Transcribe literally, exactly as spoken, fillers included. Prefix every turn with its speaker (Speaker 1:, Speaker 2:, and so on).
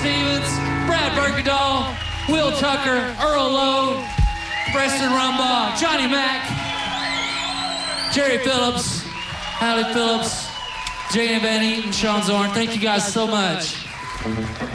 Speaker 1: Stevens, Brad Bergendahl, Will Tucker, Earl Lowe, Preston Rumbaugh, Johnny Mack, Jerry Phillips, Hallie Phillips, J M Van Eaton, Sean Zorn. Thank you guys so much.